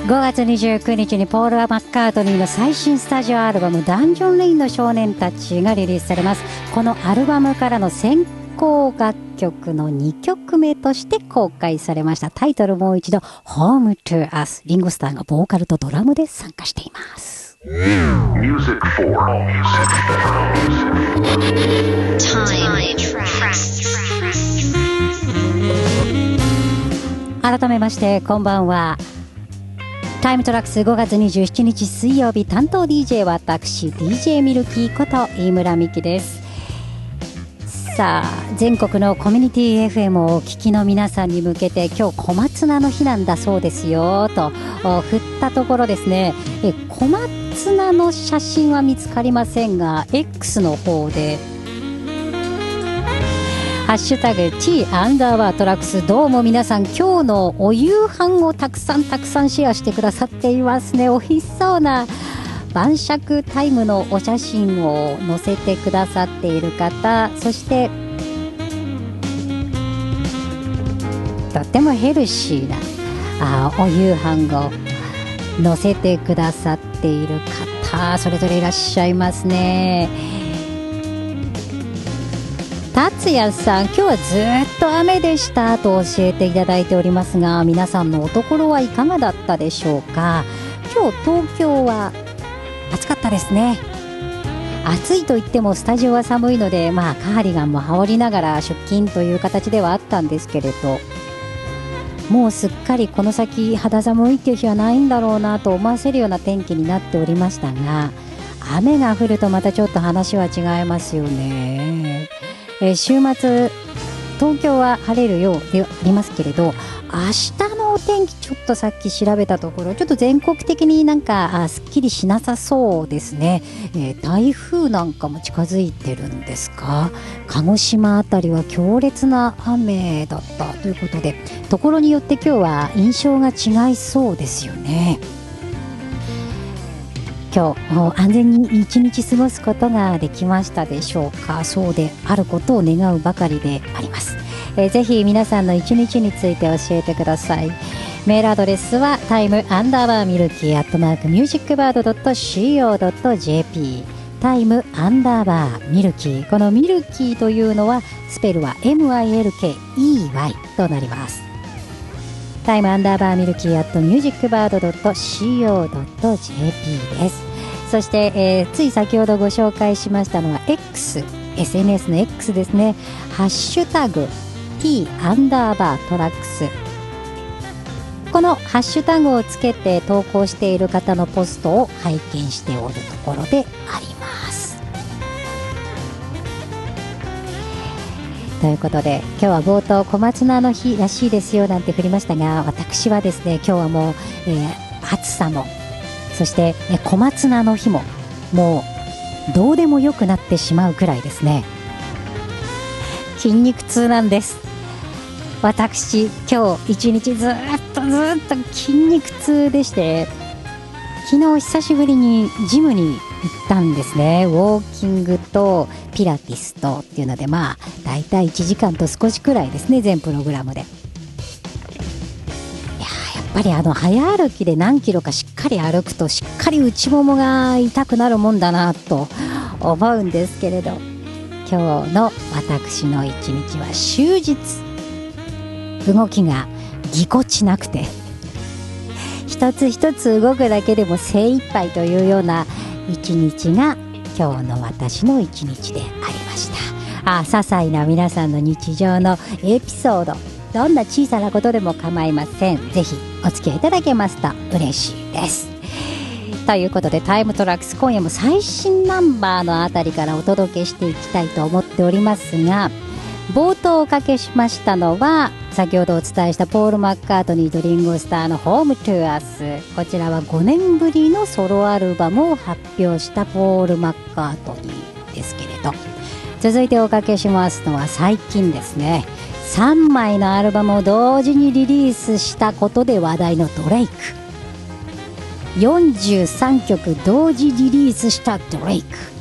5月29日にポール・マッカートニーの最新スタジオアルバムダンジョン・レインの少年たちがリリースされます。このアルバムからの先行楽曲の2曲目として公開されました。タイトルもう一度 Home to Us。 リンゴスターがボーカルとドラムで参加しています。Music for Time Tracks。改めましてこんばんは。タイムトラックス5月27日水曜日、担当 DJ は私 DJ ミルキーこと飯村美希です。さあ、全国のコミュニティ FM をお聞きの皆さんに向けて、今日小松菜の日なんだそうですよと振ったところですね、小松菜の写真は見つかりませんが X の方でハッシュタグ T_トラックス、どうも皆さん今日のお夕飯をたくさんシェアしてくださっていますね。おいしそうな晩酌タイムのお写真を載せてくださっている方、そしてとってもヘルシーなお夕飯を載せてくださっている方、それぞれいらっしゃいますね。達也さん、今日はずっと雨でしたと教えていただいておりますが、皆さんのおところはいかがだったでしょうか。今日東京は暑かったですね。暑いといってもスタジオは寒いので、カーディガンも羽織りながら出勤という形ではあったんですけれど、もうすっかりこの先肌寒いっていう日はないんだろうなと思わせるような天気になっておりましたが、雨が降るとまたちょっと話は違いますよね。週末東京は晴れるようでありますけれど、明日のお天気ちょっとさっき調べたところ、ちょっと全国的にすっきりしなさそうですね。台風なんかも近づいてるんですか。鹿児島あたりは強烈な雨だったということで、ところによって今日は印象が違いそうですよね。今日安全に一日過ごすことができましたでしょうか。そうであることを願うばかりであります。ぜひ皆さんの一日について教えてください。メールアドレスは time_milky@musicbird.co.jp time_milky。 このミルキーというのはスペルは MILKEY となります。time_milky@musicbird.co.jp です。そして、つい先ほどご紹介しましたのは SNS の X ですね。ハッシュタグ T_トラックス、このハッシュタグをつけて投稿している方のポストを拝見しておるところであります。ということで、今日は冒頭小松菜の日らしいですよなんて振りましたが、私はですね、今日はもう、暑さも、そして小松菜の日ももうどうでもよくなってしまうくらいですね、筋肉痛なんです。私今日一日ずっと筋肉痛でして、昨日久しぶりにジムに行ったんですね。ウォーキングとピラティスとっていうので、だいたい1時間と少しくらいですね、全プログラムで。やっぱり早歩きで何キロかしっかり歩くとしっかり内ももが痛くなるもんだなと思うんですけれど、今日の私の一日は終日動きがぎこちなくて、一つ一つ動くだけでも精一杯というような一日が今日の私の一日でありました。些細な皆さんの日常のエピソード、どんな小さなことでも構いません。ぜひお付き合いいただけますと嬉しいです。ということで、タイムトラックス、今夜も最新ナンバーのあたりからお届けしていきたいと思っておりますが、冒頭おかけしましたのは先ほどお伝えしたポール・マッカートニーとリンゴスターの Home to Us。 こちらは5年ぶりのソロアルバムを発表したポール・マッカートニーですけれど、続いておかけしますのは最近ですね、3枚のアルバムを同時にリリースしたことで話題のドレイク。43曲同時リリースしたドレイク。